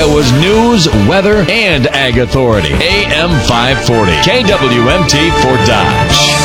Iowa's news, weather, and ag authority. AM 540, KWMT for Dodge.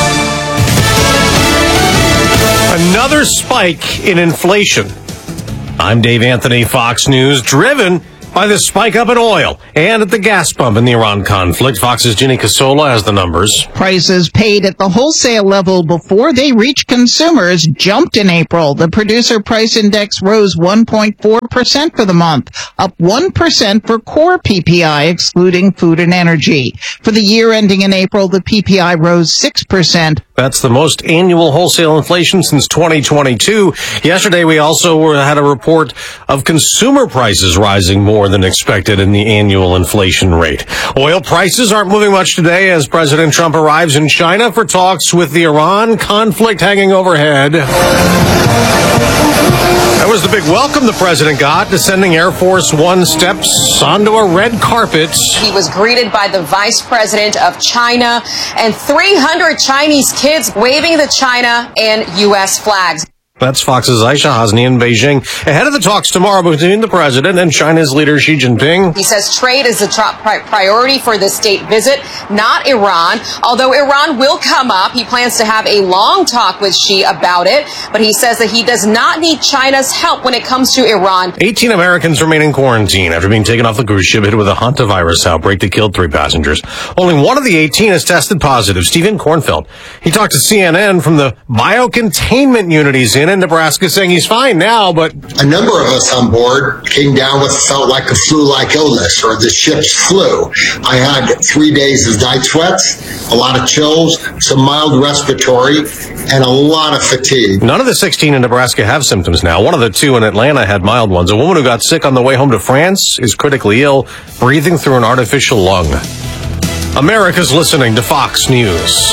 Another spike in inflation. I'm Dave Anthony, Fox News, driven by the spike up in oil and at the gas pump in the Iran conflict. Fox's Ginny Casola has the numbers. Prices paid at the wholesale level before they reach consumers jumped in April. The producer price index rose 1.4% for the month, up 1% for core PPI, excluding food and energy. For the year ending in April, the PPI rose 6%. That's the most annual wholesale inflation since 2022. Yesterday, we also had a report of consumer prices rising more than expected in the annual inflation rate. Oil prices aren't moving much today as President Trump arrives in China for talks with the Iran conflict hanging overhead. That was the big welcome the president got, descending Air Force One steps onto a red carpet. He was greeted by the vice president of China and 300 Chinese kids waving the China and U.S. flags. That's Fox's Aisha Hasni in Beijing, ahead of the talks tomorrow between the president and China's leader Xi Jinping. He says trade is the top priority for this state visit, not Iran. Although Iran will come up, he plans to have a long talk with Xi about it. But he says that he does not need China's help when it comes to Iran. 18 Americans remain in quarantine after being taken off the cruise ship hit with a hantavirus outbreak that killed 3 passengers. Only one of the 18 has tested positive, Stephen Kornfeld. He talked to CNN from the biocontainment unit he's in Nebraska, saying he's fine now, but a number of us on board came down with felt like a flu-like illness or the ship's flu. I had 3 days of night sweats, a lot of chills, some mild respiratory, and a lot of fatigue. None of the 16 in Nebraska have symptoms now. One of the 2 in Atlanta had mild ones. A woman who got sick on the way home to France is critically ill, breathing through an artificial lung. America's listening to Fox News.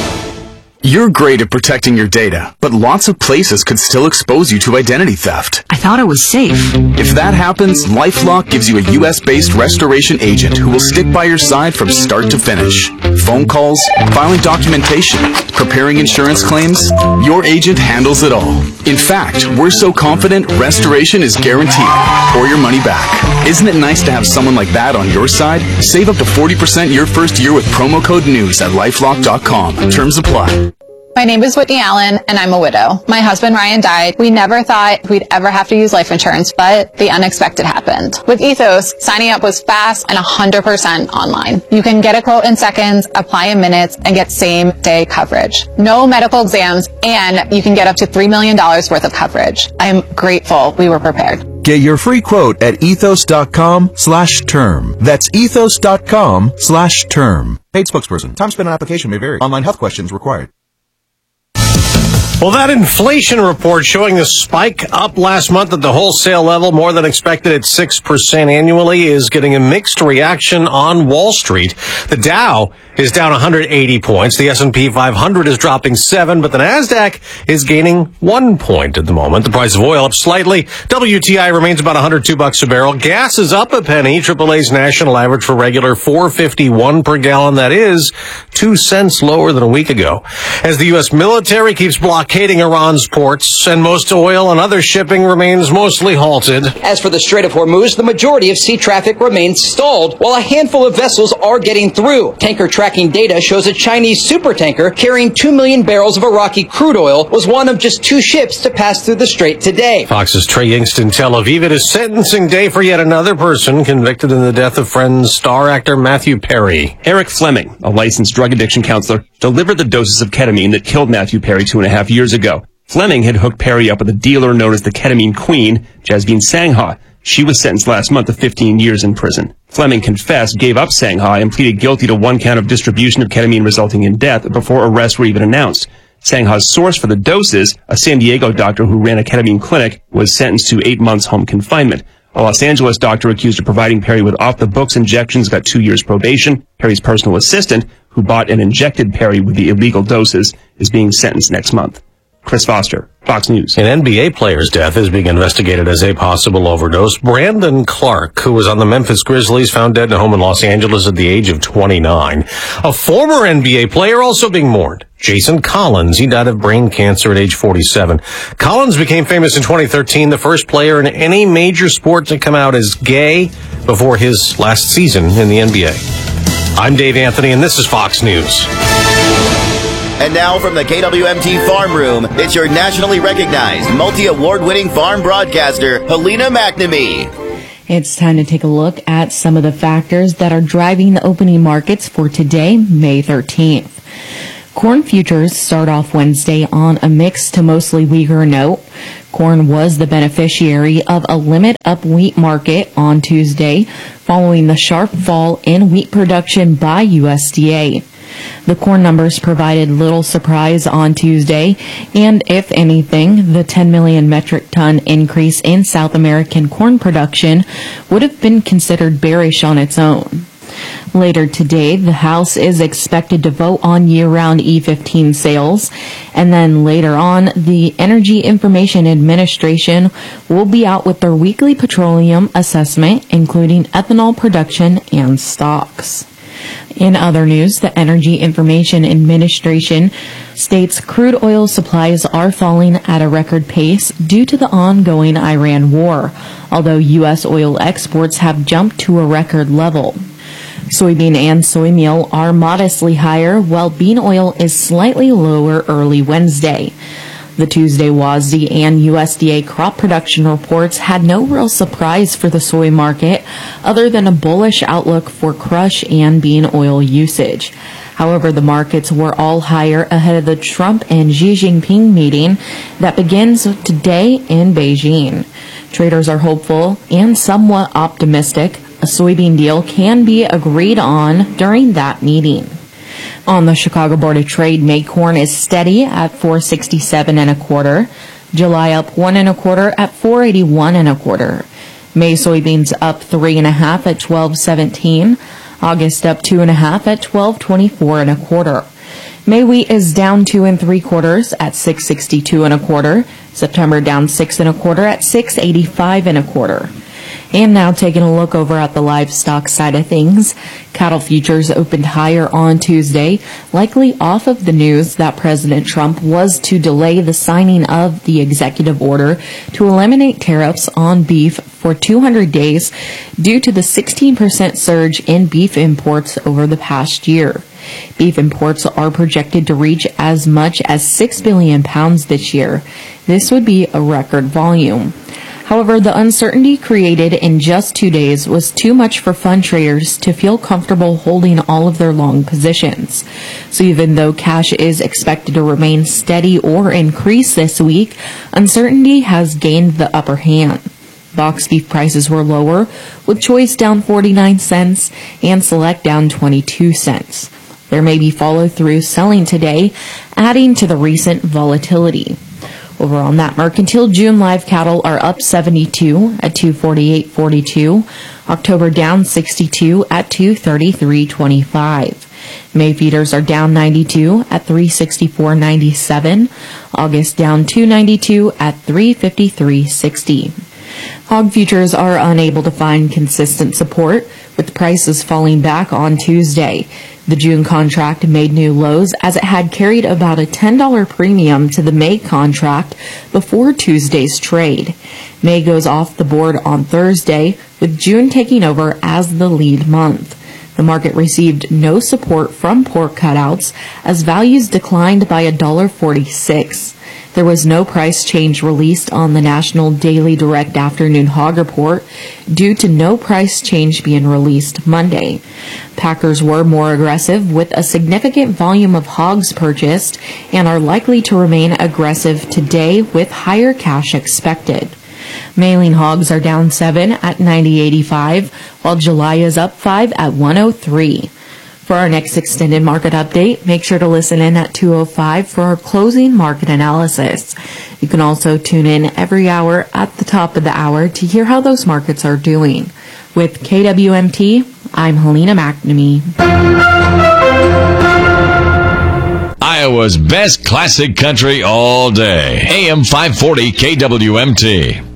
You're great at protecting your data, but lots of places could still expose you to identity theft. I thought it was safe. If that happens, LifeLock gives you a U.S.-based restoration agent who will stick by your side from start to finish. Phone calls, filing documentation, preparing insurance claims, your agent handles it all. In fact, we're so confident restoration is guaranteed or your money back. Isn't it nice to have someone like that on your side? Save up to 40% your first year with promo code NEWS at LifeLock.com. Terms apply. My name is Whitney Allen, and I'm a widow. My husband, Ryan, died. We never thought we'd ever have to use life insurance, but the unexpected happened. With Ethos, signing up was fast and 100% online. You can get a quote in seconds, apply in minutes, and get same-day coverage. No medical exams, and you can get up to $3 million worth of coverage. I'm grateful we were prepared. Get your free quote at ethos.com/term. That's ethos.com/term. Paid spokesperson. Time spent on application may vary. Online health questions required. Well, that inflation report showing the spike up last month at the wholesale level, more than expected at 6% annually, is getting a mixed reaction on Wall Street. The Dow is down 180 points. The S&P 500 is dropping 7, but the NASDAQ is gaining 1 point at the moment. The price of oil up slightly. WTI remains about $102 a barrel. Gas is up a penny. AAA's national average for regular $4.51 per gallon. That is 2 cents lower than a week ago. As the U.S. military keeps blockading Iran's ports, and most oil and other shipping remains mostly halted. As for the Strait of Hormuz, the majority of sea traffic remains stalled, while a handful of vessels are getting through. Tanker tracking data shows a Chinese supertanker carrying 2 million barrels of Iraqi crude oil was one of just 2 ships to pass through the strait today. Fox's Trey Yingst in Tel Aviv. It is sentencing day for yet another person convicted in the death of Friends star actor Matthew Perry. Eric Fleming, a licensed drug addiction counselor, delivered the doses of ketamine that killed Matthew Perry 2.5 years ago. Fleming had hooked Perry up with a dealer known as the Ketamine Queen, Jasmine Sangha. She was sentenced last month to 15 years in prison. Fleming confessed, gave up Sangha, and pleaded guilty to 1 count of distribution of ketamine resulting in death before arrests were even announced. Sangha's source for the doses, a San Diego doctor who ran a ketamine clinic, was sentenced to 8 months home confinement. A Los Angeles doctor accused of providing Perry with off-the-books injections got 2 years probation. Perry's personal assistant, who bought and injected Perry with the illegal doses, is being sentenced next month. Chris Foster, Fox News. An NBA player's death is being investigated as a possible overdose. Brandon Clark, who was on the Memphis Grizzlies, found dead at home in Los Angeles at the age of 29. A former NBA player also being mourned. Jason Collins. He died of brain cancer at age 47. Collins became famous in 2013, the first player in any major sport to come out as gay. before his last season in the NBA. I'm Dave Anthony, and this is Fox News. And now from the KWMT Farm Room, it's your nationally recognized, multi-award-winning farm broadcaster, Helena McNamee. It's time to take a look at some of the factors that are driving the opening markets for today, May 13th. Corn futures start off Wednesday on a mixed to mostly weaker note. Corn was the beneficiary of a limit-up wheat market on Tuesday, following the sharp fall in wheat production by USDA. The corn numbers provided little surprise on Tuesday, and if anything, the 10 million metric ton increase in South American corn production would have been considered bearish on its own. Later today, the House is expected to vote on year-round E15 sales, and then later on, the Energy Information Administration will be out with their weekly petroleum assessment, including ethanol production and stocks. In other news, the Energy Information Administration states crude oil supplies are falling at a record pace due to the ongoing Iran war, although U.S. oil exports have jumped to a record level. Soybean and soy meal are modestly higher, while bean oil is slightly lower early Wednesday. The Tuesday WASDE and USDA crop production reports had no real surprise for the soy market other than a bullish outlook for crush and bean oil usage. However, the markets were all higher ahead of the Trump and Xi Jinping meeting that begins today in Beijing. Traders are hopeful and somewhat optimistic a soybean deal can be agreed on during that meeting. On the Chicago Board of Trade, May corn is steady at $4.67 1/4. July up 1 1/4 at $4.81 1/4. May soybeans up 3 1/2 at $12.17. August up 2 1/2 at $12.24 1/4. May wheat is down 2 3/4 at $6.62 1/4. September down 6 1/4 at $6.85 1/4. And now taking a look over at the livestock side of things. Cattle futures opened higher on Tuesday, likely off of the news that President Trump was to delay the signing of the executive order to eliminate tariffs on beef for 200 days due to the 16% surge in beef imports over the past year. Beef imports are projected to reach as much as 6 billion pounds this year. This would be a record volume. However, the uncertainty created in just 2 days was too much for fund traders to feel comfortable holding all of their long positions. So even though cash is expected to remain steady or increase this week, uncertainty has gained the upper hand. Box beef prices were lower, with choice down 49 cents and select down 22 cents. There may be follow-through selling today, adding to the recent volatility. Over on that mercantile, June live cattle are up 72 at $248.42. October down 62 at $233.25. May feeders are down 92 at $364.97. August down 292 at $353.60. Hog futures are unable to find consistent support, with prices falling back on Tuesday. The June contract made new lows as it had carried about a $10 premium to the May contract before Tuesday's trade. May goes off the board on Thursday, with June taking over as the lead month. The market received no support from pork cutouts as values declined by $1.46. There was no price change released on the National Daily Direct Afternoon Hog Report due to no price change being released Monday. Packers were more aggressive with a significant volume of hogs purchased and are likely to remain aggressive today with higher cash expected. Mailing hogs are down 7 at $90.85, while July is up 5 at $103. For our next extended market update, make sure to listen in at 2:05 for our closing market analysis. You can also tune in every hour at the top of the hour to hear how those markets are doing. With KWMT, I'm Helena McNamee. Iowa's best classic country all day. AM 540 KWMT.